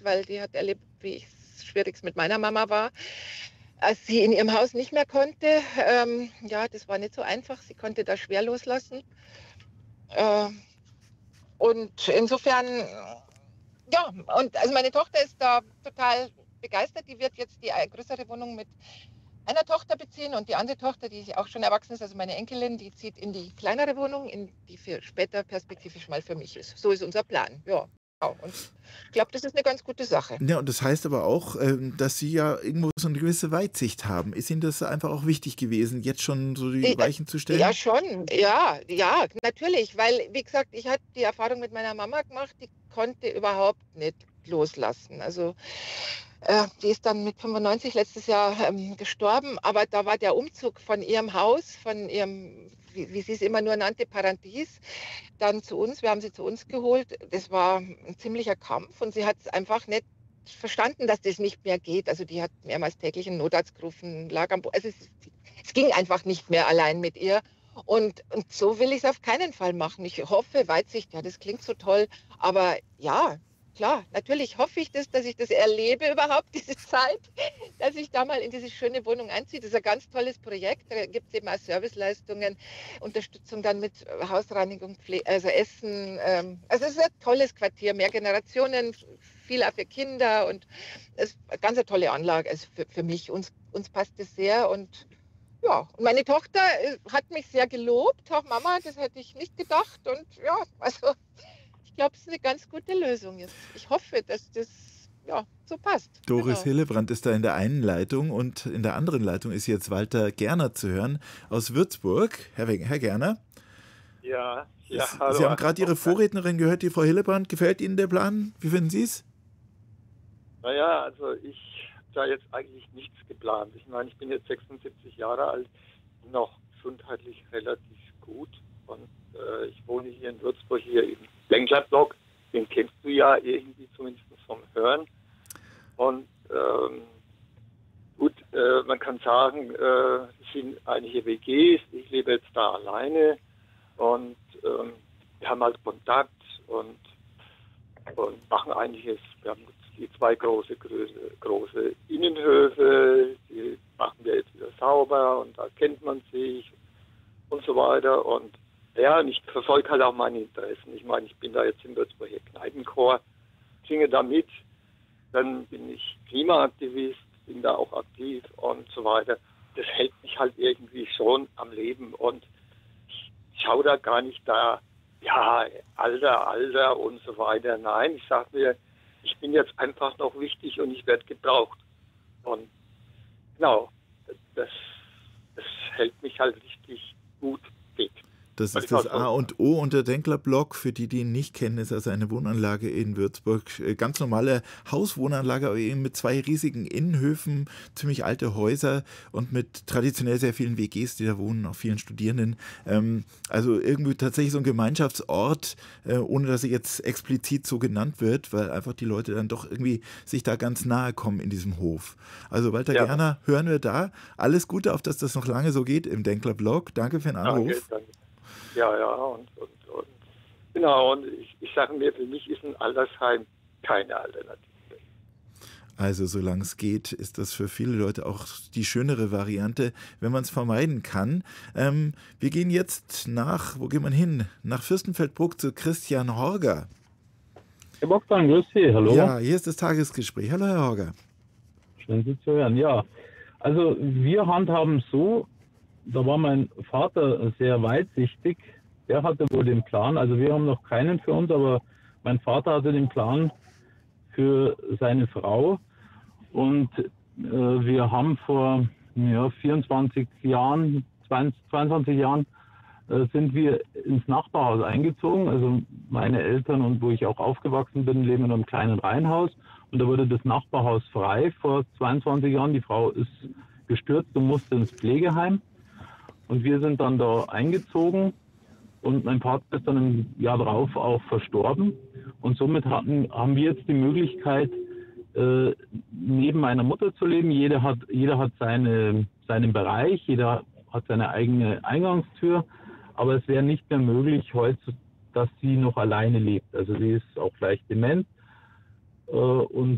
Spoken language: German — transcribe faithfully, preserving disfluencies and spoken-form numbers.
weil die hat erlebt, wie ich schwierig mit meiner Mama war, als sie in ihrem Haus nicht mehr konnte. Ähm, ja, das war nicht so einfach. Sie konnte da schwer loslassen. Äh, und insofern, ja, und also meine Tochter ist da total begeistert. Die wird jetzt die größere Wohnung mit einer Tochter beziehen und die andere Tochter, die auch schon erwachsen ist, also meine Enkelin, die zieht in die kleinere Wohnung, in die für später perspektivisch mal für mich ist. So ist unser Plan, ja. Und ich glaube, das ist eine ganz gute Sache. Ja, und das heißt aber auch, ähm, dass Sie ja irgendwo so eine gewisse Weitsicht haben. Ist Ihnen das einfach auch wichtig gewesen, jetzt schon so die I- äh, Weichen zu Ja, stellen? schon, ja, ja, natürlich, weil, wie gesagt, ich hatte die Erfahrung mit meiner Mama gemacht, die konnte überhaupt nicht loslassen. Also Äh, die ist dann mit fünfundneunzig letztes Jahr ähm, gestorben, aber da war der Umzug von ihrem Haus, von ihrem, wie, wie sie es immer nur nannte, Paradies, dann zu uns. Wir haben sie zu uns geholt. Das war ein ziemlicher Kampf und sie hat es einfach nicht verstanden, dass das nicht mehr geht. Also die hat mehrmals täglich einen Notarzt gerufen, lag am Boden. Also es, es ging einfach nicht mehr allein mit ihr. Und, und so will ich es auf keinen Fall machen. Ich hoffe, Weitsicht, ja, das klingt so toll, aber ja, klar, natürlich hoffe ich das, dass ich das erlebe überhaupt, diese Zeit, dass ich da mal in diese schöne Wohnung einziehe. Das ist ein ganz tolles Projekt. Da gibt es eben auch Serviceleistungen, Unterstützung dann mit Hausreinigung, Pfle also Essen. Ähm, also es ist ein tolles Quartier, mehr Generationen, viel auch für Kinder und es ist eine ganz eine tolle Anlage. Also für, für mich, uns, uns passt es sehr und ja, und meine Tochter äh, hat mich sehr gelobt. Auch Mama, das hätte ich nicht gedacht. Und ja, also ich glaube, es ist eine ganz gute Lösung jetzt. Ich hoffe, dass das ja so passt. Doris Genau. Hillebrand ist da in der einen Leitung und in der anderen Leitung ist jetzt Walter Gerner zu hören aus Würzburg. Herr, We- Herr Gerner, Ja, ja, S- Sie hallo. haben gerade Ihre Vorrednerin gehört, die Frau Hillebrand. Gefällt Ihnen der Plan? Wie finden Sie es? Naja, also ich habe da jetzt eigentlich nichts geplant. Ich meine, ich bin jetzt sechsundsiebzig Jahre alt, noch gesundheitlich relativ gut und äh, ich wohne hier in Würzburg, hier im Denklerblock. Den kennst du ja irgendwie zumindest vom Hören. Und ähm, gut, äh, man kann sagen, äh, es sind einige W Gs, ich lebe jetzt da alleine und ähm, wir haben halt Kontakt und, und machen einiges. Wir haben die zwei große, große, große Innenhöfe, die machen wir jetzt wieder sauber und da kennt man sich und so weiter. Und ja, und ich verfolge halt auch meine Interessen. Ich meine, ich bin da jetzt im Würzburger Kneipenchor, singe da mit, dann bin ich Klimaaktivist, bin da auch aktiv und so weiter. Das hält mich halt irgendwie schon am Leben und ich schaue da gar nicht da, ja, Alter, Alter und so weiter. Nein, ich sage mir, ich bin jetzt einfach noch wichtig und ich werde gebraucht. Und genau, das, das hält mich halt richtig gut fit. Das Weil ist ich halt das so, A und O und der Denklerblock, für die, die ihn nicht kennen, ist also eine Wohnanlage in Würzburg. Äh, Ganz normale Hauswohnanlage, aber eben mit zwei riesigen Innenhöfen, ziemlich alte Häuser und mit traditionell sehr vielen W Gs, die da wohnen, auch vielen Studierenden. Ähm, also irgendwie tatsächlich so ein Gemeinschaftsort, äh, ohne dass er jetzt explizit so genannt wird, weil einfach die Leute dann doch irgendwie sich da ganz nahe kommen in diesem Hof. Also Walter ja, Gerner, hören wir da. Alles Gute, auf dass das noch lange so geht im Denklerblock. Danke für den danke, Anruf. danke. Ja, ja, und, und, und genau, und ich, ich sage mir, für mich ist ein Altersheim keine Alternative. Also solange es geht, ist das für viele Leute auch die schönere Variante, wenn man es vermeiden kann. Ähm, wir gehen jetzt nach, wo geht man hin? Nach Fürstenfeldbruck zu Christian Horger. Herr Bogdan, grüß Sie, hallo. Ja, hier ist das Tagesgespräch. Hallo Herr Horger. Schön, Sie zu hören. Ja, also wir handhaben so, da war mein Vater sehr weitsichtig. Der hatte wohl den Plan, also wir haben noch keinen für uns, aber mein Vater hatte den Plan für seine Frau. Und äh, wir haben vor ja, vierundzwanzig Jahren, zweiundzwanzig Jahren, äh, sind wir ins Nachbarhaus eingezogen. Also meine Eltern und wo ich auch aufgewachsen bin, leben in einem kleinen Reihenhaus. Und da wurde das Nachbarhaus frei vor zweiundzwanzig Jahren. Die Frau ist gestürzt und musste ins Pflegeheim. Und wir sind dann da eingezogen. Und mein Vater ist dann im Jahr darauf auch verstorben. Und somit hatten, haben wir jetzt die Möglichkeit, äh, neben meiner Mutter zu leben. Jeder hat, jeder hat seine, seinen Bereich, jeder hat seine eigene Eingangstür. Aber es wäre nicht mehr möglich heute, dass sie noch alleine lebt. Also sie ist auch leicht dement. Äh, und